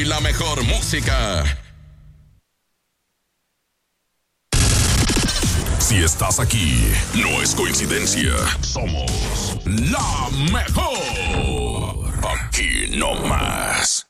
Y la mejor música. Si estás aquí, no es coincidencia. Somos la mejor. Aquí no más.